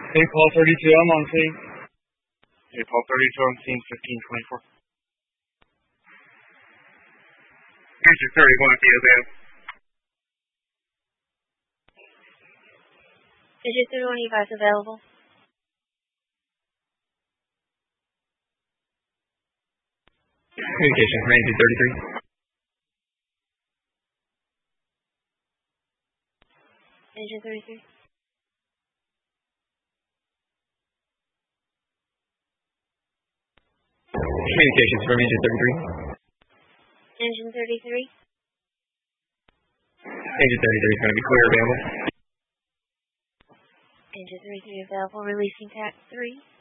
Hey, Paul 32, I'm on scene. Hey, Paul 32, I'm scene 1524. Here's your 31 at the event. Is your 31 device available? Communications, Ranger 33. Engine 33. Communications from Engine 33. Engine 33. Engine 33 is going to be clear available. Engine 33 available, releasing TAC 3.